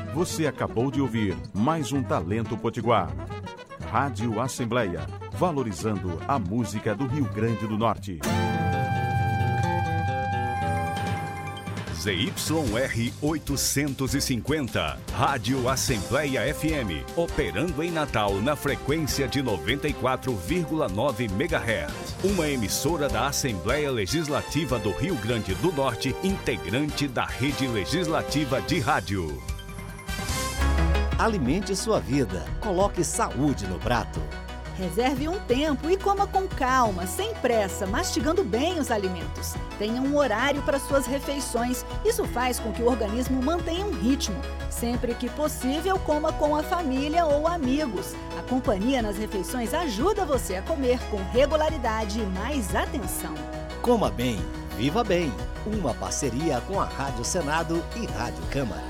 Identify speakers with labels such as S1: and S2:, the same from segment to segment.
S1: Você acabou de ouvir mais um Talento Potiguar. Rádio Assembleia, valorizando a música do Rio Grande do Norte.
S2: ZYR 850, Rádio Assembleia FM, operando em Natal na frequência de 94,9 MHz. Uma emissora da Assembleia Legislativa do Rio Grande do Norte, integrante da Rede Legislativa de Rádio.
S3: Alimente sua vida, coloque saúde no prato.
S4: Reserve um tempo e coma com calma, sem pressa, mastigando bem os alimentos. Tenha um horário para suas refeições. Isso faz com que o organismo mantenha um ritmo. Sempre que possível, coma com a família ou amigos. A companhia nas refeições ajuda você a comer com regularidade e mais atenção.
S3: Coma bem, viva bem. Uma parceria com a Rádio Senado e Rádio Câmara.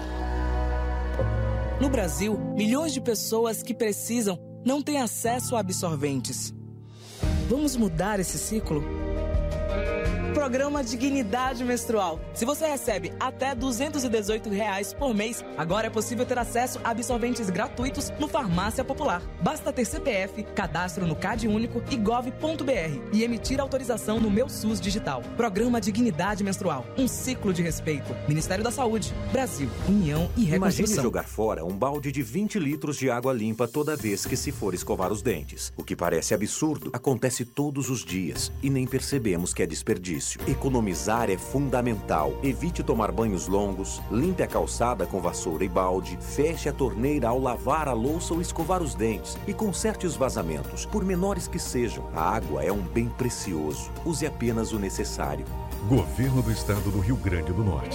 S5: No Brasil, milhões de pessoas que precisam não têm acesso a absorventes. Vamos mudar esse ciclo? Programa Dignidade Menstrual. Se você recebe até R$ 218 por mês, agora é possível ter acesso a absorventes gratuitos no Farmácia Popular. Basta ter CPF, cadastro no CAD Único e gov.br e emitir autorização no Meu SUS Digital. Programa Dignidade Menstrual. Um ciclo de respeito. Ministério da Saúde. Brasil. União e Reconstrução.
S6: Imagine jogar fora um balde de 20 litros de água limpa toda vez que se for escovar os dentes. O que parece absurdo acontece todos os dias e nem percebemos que é desperdício. Economizar é fundamental. Evite tomar banhos longos, limpe a calçada com vassoura e balde, feche a torneira ao lavar a louça ou escovar os dentes e conserte os vazamentos, por menores que sejam. A água é um bem precioso. Use apenas o necessário.
S7: Governo do Estado do Rio Grande do Norte.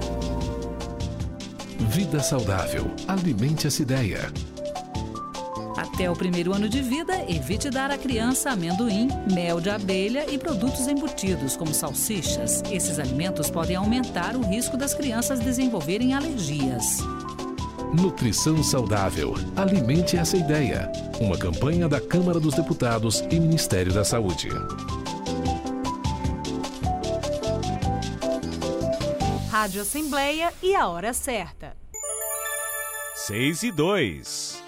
S7: Vida saudável. Alimente essa ideia.
S8: Até o primeiro ano de vida, evite dar à criança amendoim, mel de abelha e produtos embutidos, como salsichas. Esses alimentos podem aumentar o risco das crianças desenvolverem alergias.
S7: Nutrição saudável. Alimente essa ideia. Uma campanha da Câmara dos Deputados e Ministério da Saúde.
S9: Rádio Assembleia e a hora certa.
S2: 6:02.